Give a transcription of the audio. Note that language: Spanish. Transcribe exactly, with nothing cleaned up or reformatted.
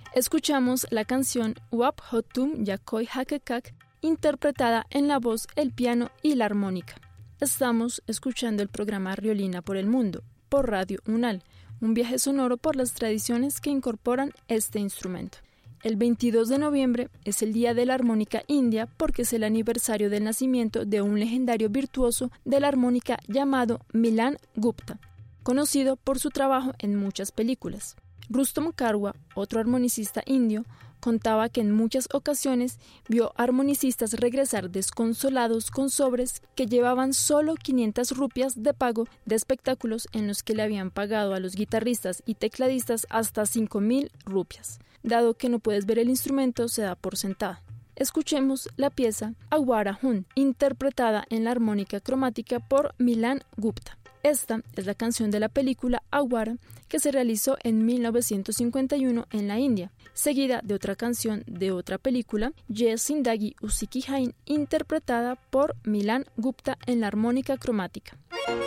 Escuchamos la canción Wap Hotum Yakoi Hakekak, interpretada en la voz, el piano y la armónica. Estamos escuchando el programa Riolina por el Mundo, por Radio UNAL, un viaje sonoro por las tradiciones que incorporan este instrumento. El veintidós de noviembre es el Día de la Armónica India porque es el aniversario del nacimiento de un legendario virtuoso de la armónica llamado Milan Gupta, conocido por su trabajo en muchas películas. Rustom Karwa, otro armonicista indio, contaba que en muchas ocasiones vio armonicistas regresar desconsolados con sobres que llevaban solo quinientas rupias de pago de espectáculos en los que le habían pagado a los guitarristas y tecladistas hasta cinco mil rupias. Dado que no puedes ver el instrumento, se da por sentada. Escuchemos la pieza Awara Hun, interpretada en la armónica cromática por Milan Gupta. Esta es la canción de la película Awara, que se realizó en mil novecientos cincuenta y uno en la India, seguida de otra canción de otra película, Ye Zindagi Usi Ki Hain, interpretada por Milan Gupta en la armónica cromática.